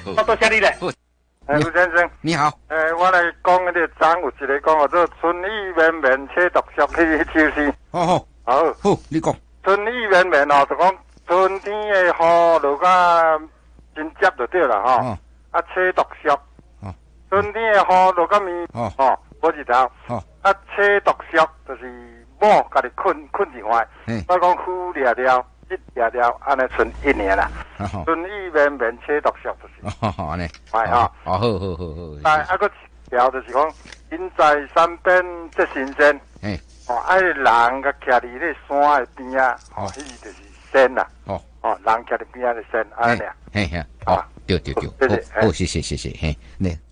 好，多谢你咧。 卢先生， 你好。 我来讲那个章有一个讲做春意绵绵，车独熟去秋诗。 好，你讲。 春意绵绵哦，就讲春天的雨落甲真接就对了哈。啊，车独熟。春天的雨落甲面，无日头。啊，车独熟就是某家己困一晚。我讲雨了了，日了了，安尼剩一年啦。春意绵绵，车独熟就是。 安尼。 係啊。 好。 但係個條就是講，人在山邊即新鮮。人個徛伫咧山嘅邊啊，迄就是仙啦。人徛伫邊啊就仙，安尼啊。 對，好，謝謝，嘿，